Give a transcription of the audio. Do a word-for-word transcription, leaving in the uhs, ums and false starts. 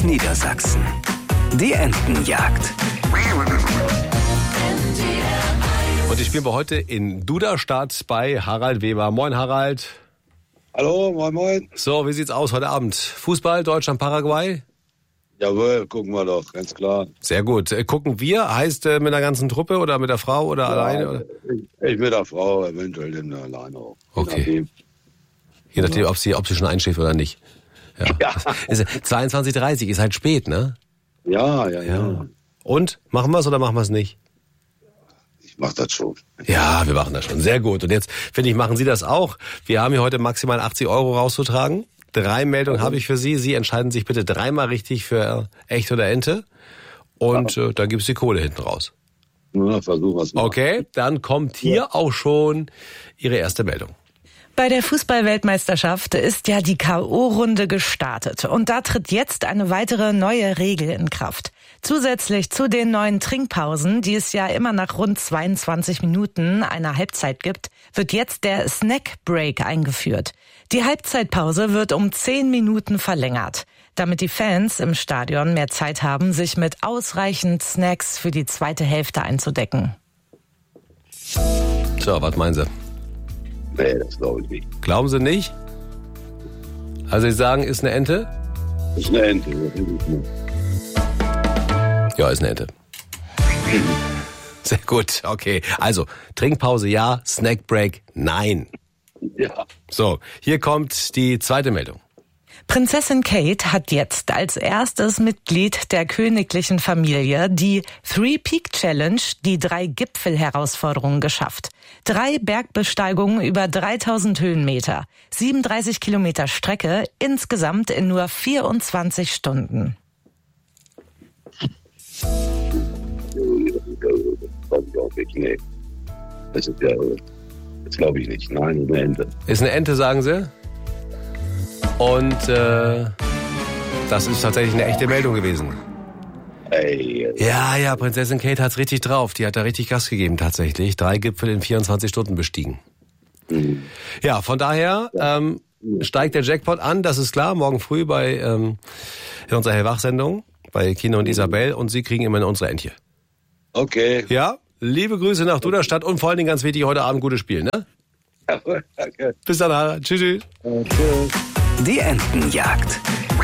Niedersachsen. Die Entenjagd. Und die spielen wir heute in Duderstadt bei Harald Weber. Moin Harald. Hallo, moin moin. So, wie sieht's aus heute Abend? Fußball, Deutschland, Paraguay? Jawohl, gucken wir doch, ganz klar. Sehr gut. Äh, Gucken wir, heißt äh, mit der ganzen Truppe oder mit der Frau oder Ja, alleine? Oder? Ich, ich mit der Frau, eventuell dann alleine auch. Je Okay. nachdem. Je nachdem, ob sie, ob sie schon einschläft oder nicht. Ja. Ja. Ist, zweiundzwanzig Uhr dreißig ist halt spät, ne? Ja, ja, ja. Und? Machen wir es oder machen wir es nicht? Ich mach das schon. Ja, wir machen das schon. Sehr gut. Und jetzt, finde ich, machen Sie das auch. Wir haben hier heute maximal achtzig Euro rauszutragen. Drei Meldungen habe ich für Sie. Sie entscheiden sich bitte dreimal richtig für echt oder Ente. Und äh, dann gibt's die Kohle hinten raus. Na, versuch was mal. Okay, dann kommt hier auch schon Ihre erste Meldung. Bei der Fußball-Weltmeisterschaft ist ja die K O-Runde gestartet. Und da tritt jetzt eine weitere neue Regel in Kraft. Zusätzlich zu den neuen Trinkpausen, die es ja immer nach rund zweiundzwanzig Minuten einer Halbzeit gibt, wird jetzt der Snack Break eingeführt. Die Halbzeitpause wird um zehn Minuten verlängert, damit die Fans im Stadion mehr Zeit haben, sich mit ausreichend Snacks für die zweite Hälfte einzudecken. So, was meinen Sie? Nee, das glaube ich nicht. Glauben Sie nicht? Also Sie sagen, ist eine Ente? Das ist eine Ente. Das ist nicht. Ja, ist eine Ente. Sehr gut, okay. Also, Trinkpause ja, Snackbreak nein. Ja. So, hier kommt die zweite Meldung. Prinzessin Kate hat jetzt als erstes Mitglied der königlichen Familie die Three Peak Challenge, die drei Gipfel-Herausforderung, geschafft. Drei Bergbesteigungen über dreitausend Höhenmeter, siebenunddreißig Kilometer Strecke, insgesamt in nur vierundzwanzig Stunden. Das glaube ich auch nicht. Nee. Das ist ja, das glaube ich nicht. Nein, eine Ente. Ist eine Ente, sagen Sie? Und äh, das ist tatsächlich eine echte Meldung gewesen. Ey, Ja, ja, Prinzessin Kate hat's richtig drauf. Die hat da richtig Gas gegeben tatsächlich. Drei Gipfel in vierundzwanzig Stunden bestiegen. Mhm. Ja, von daher ähm, steigt der Jackpot an, das ist klar, morgen früh bei ähm, in unserer Hellwach-Sendung bei Kino und Isabel, und Sie kriegen immer unsere Entche. Okay. Ja, liebe Grüße nach Duderstadt und vor allen Dingen ganz wichtig, heute Abend gutes Spiel, ne? Jawohl, danke. Bis dann, Harald. Tschüss, tschüss. Äh, tschüss. Die Entenjagd.